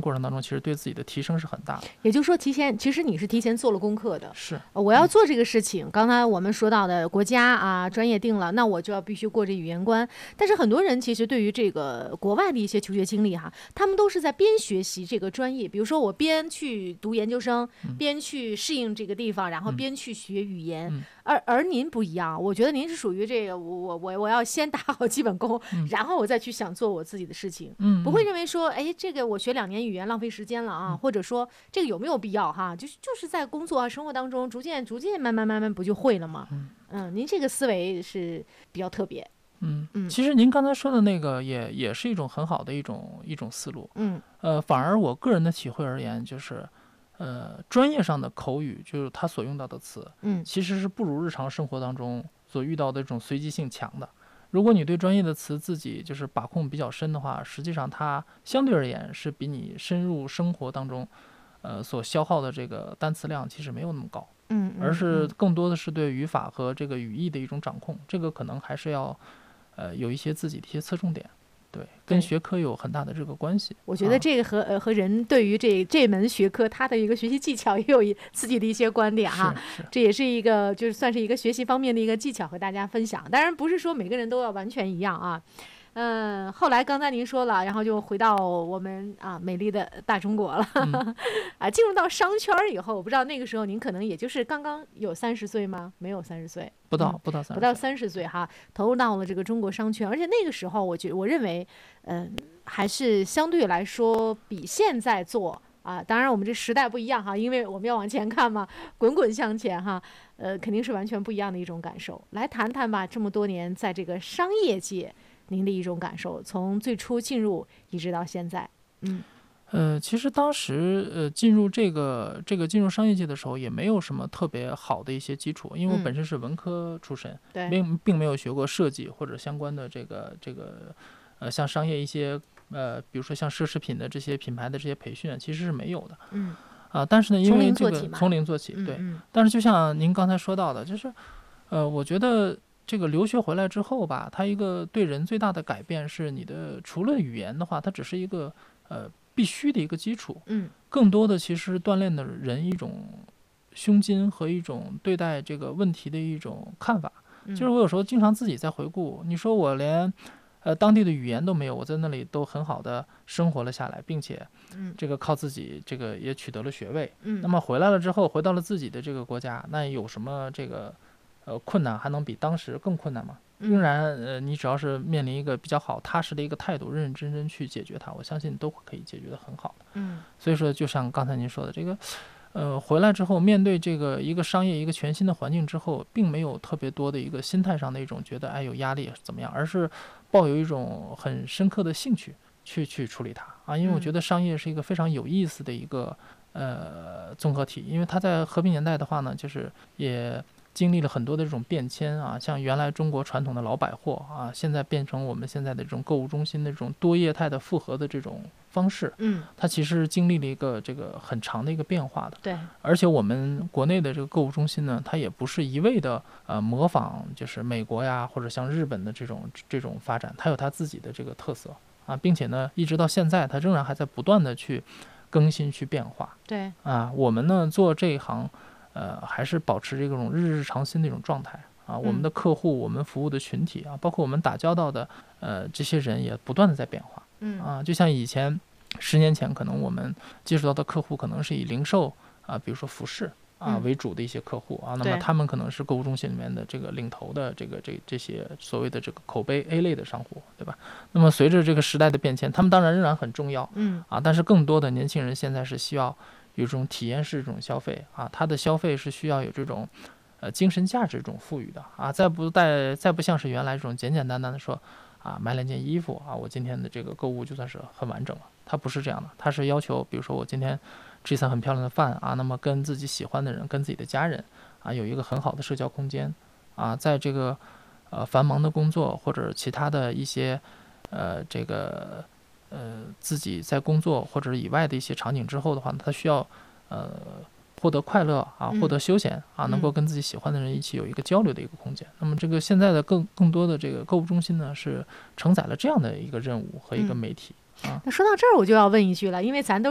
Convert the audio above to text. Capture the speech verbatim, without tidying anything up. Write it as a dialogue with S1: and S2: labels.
S1: 过程当中，其实对自己的提升是很大的。
S2: 也就是说，提前其实你是提前做了功课的。
S1: 是，
S2: 呃我要做这个事情。刚才我们说到的国家啊，专业定了，那我就要必须过这语言关。但是很多人其实对于这个国外的一些求学经历哈，他们都是在边学习这个专业，比如说我边去读研究生，
S1: 嗯、
S2: 边去适应这个地方，然后边去学语言。
S1: 嗯、
S2: 而而您不一样，我觉得您是属于这个，我我我要先打好基本功，
S1: 嗯、
S2: 然后我再去想做我自己的事情。
S1: 嗯，
S2: 不会认为说，哎，这个我学两年语言浪费时间了啊，
S1: 嗯、
S2: 或者说这个有没有必要哈？就是就是在工作啊生活当中，逐渐逐渐慢慢慢慢不就会了吗？
S1: 嗯
S2: 嗯，您这个思维是比较特别。
S1: 嗯
S2: 嗯，
S1: 其实您刚才说的那个也也是一种很好的一种一种思路。
S2: 嗯，
S1: 呃，反而我个人的体会而言，就是呃专业上的口语，就是他所用到的词，
S2: 嗯，
S1: 其实是不如日常生活当中所遇到的这种随机性强的。如果你对专业的词自己就是把控比较深的话，实际上它相对而言是比你深入生活当中，呃所消耗的这个单词量其实没有那么高。
S2: 嗯，
S1: 而是更多的是对语法和这个语义的一种掌控，这个可能还是要，呃，有一些自己的一些侧重点，对，跟学科有很大的这个关系。
S2: 我觉得这个和、啊、呃和人对于这这门学科它的一个学习技巧也有自己的一些观点哈，
S1: 是是
S2: 这也是一个就是算是一个学习方面的一个技巧和大家分享。当然不是说每个人都要完全一样啊。嗯，后来刚才您说了，然后就回到我们啊美丽的大中国了，
S1: 嗯、
S2: 啊，进入到商圈以后，我不知道那个时候您可能也就是刚刚有三十岁吗？没有三十岁，
S1: 不到不到三十，
S2: 不到三十岁哈，投入到了这个中国商圈，而且那个时候我觉我认为，嗯、呃，还是相对来说比现在做啊，当然我们这时代不一样哈，因为我们要往前看嘛，滚滚向前哈，呃，肯定是完全不一样的一种感受。来谈谈吧，这么多年在这个商业界。您的一种感受，从最初进入一直到现在，嗯，
S1: 呃，其实当时呃进入这个这个进入商业界的时候，也没有什么特别好的一些基础，因为我本身是文科出身，
S2: 对、嗯，
S1: 并并没有学过设计或者相关的这个这个呃像商业一些呃比如说像奢侈品的这些品牌的这些培训，其实是没有的，
S2: 嗯，
S1: 啊、呃，但是呢，因为这个从零做起，
S2: 嗯、
S1: 对、
S2: 嗯，
S1: 但是就像您刚才说到的，就是呃，我觉得。这个留学回来之后吧，它一个对人最大的改变是你的除了语言的话，它只是一个呃必须的一个基础，
S2: 嗯，
S1: 更多的其实锻炼的人一种胸襟和一种对待这个问题的一种看法。
S2: 嗯、
S1: 就是我有时候经常自己在回顾，你说我连呃当地的语言都没有，我在那里都很好的生活了下来，并且这个靠自己这个也取得了学位。
S2: 嗯，
S1: 那么回来了之后，回到了自己的这个国家，那有什么这个？呃，困难还能比当时更困难吗？仍然，呃，你只要是面临一个比较好、踏实的一个态度，认认真真去解决它，我相信都可以解决得很好的。
S2: 嗯，
S1: 所以说，就像刚才您说的，这个，呃，回来之后面对这个一个商业、一个全新的环境之后，并没有特别多的一个心态上的一种觉得哎有压力怎么样，而是抱有一种很深刻的兴趣去去处理它啊，因为我觉得商业是一个非常有意思的一个呃综合体，因为它在和平年代的话呢，就是也。经历了很多的这种变迁啊，像原来中国传统的老百货啊，现在变成我们现在的这种购物中心的这种多业态的复合的这种方式，
S2: 嗯，
S1: 它其实经历了一个这个很长的一个变化的。
S2: 对，
S1: 而且我们国内的这个购物中心呢，它也不是一味的呃模仿就是美国呀或者像日本的这种这种发展，它有它自己的这个特色啊，并且呢，一直到现在，它仍然还在不断的去更新去变化。
S2: 对
S1: 啊，我们呢做这一行。呃，还是保持这种日日常新的一种状态啊。我们的客户，我们服务的群体啊，包括我们打交道的呃这些人也不断的在变化。
S2: 嗯
S1: 啊，就像以前十年前，可能我们接触到的客户可能是以零售啊，比如说服饰啊为主的一些客户啊，那么他们可能是购物中心里面的这个领头的这个这这些所谓的这个口碑 A 类的商户，对吧？那么随着这个时代的变迁，他们当然仍然很重要。
S2: 嗯
S1: 啊，但是更多的年轻人现在是需要。有这种体验式这种消费啊，它的消费是需要有这种，呃，精神价值这种赋予的啊，再不带再不像是原来这种简简单单的说啊，买两件衣服啊，我今天的这个购物就算是很完整了，它不是这样的，它是要求，比如说我今天吃一餐很漂亮的饭啊，那么跟自己喜欢的人，跟自己的家人啊，有一个很好的社交空间啊，在这个呃繁忙的工作或者其他的一些呃这个。呃，自己在工作或者以外的一些场景之后的话，他需要呃获得快乐啊，获得休闲啊，能够跟自己喜欢的人一起有一个交流的一个空间。那么这个现在的更更多的这个购物中心呢，是承载了这样的一个任务和一个媒体啊。
S2: 那说到这儿，我就要问一句了，因为咱都。